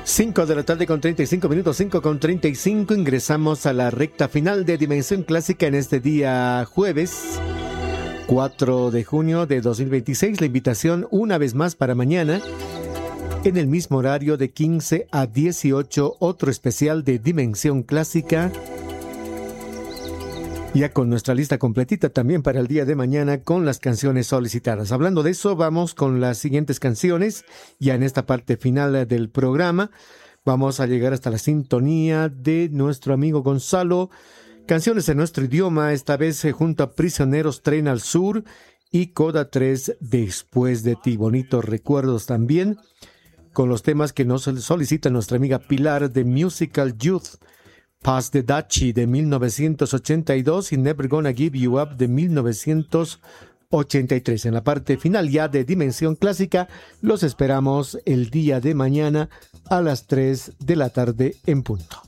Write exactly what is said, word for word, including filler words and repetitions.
cinco de la tarde con treinta y cinco minutos, cinco con treinta y cinco. Ingresamos a la recta final de Dimensión Clásica en este día jueves cuatro de junio de dos mil veintiséis. La invitación una vez más para mañana en el mismo horario de quince a dieciocho, otro especial de Dimensión Clásica, ya con nuestra lista completita también para el día de mañana con las canciones solicitadas. Hablando de eso, vamos con las siguientes canciones. Ya en esta parte final del programa vamos a llegar hasta la sintonía de nuestro amigo Gonzalo. Canciones en nuestro idioma, esta vez junto a Prisioneros, Tren al Sur y Coda tres, Después de ti. Bonitos recuerdos también con los temas que nos solicita nuestra amiga Pilar de Musical Youth. Pass the Dutchie de mil novecientos ochenta y dos y Never Gonna Give You Up de mil novecientos ochenta y tres. En la parte final ya de Dimensión Clásica, los esperamos el día de mañana a las tres de la tarde en punto.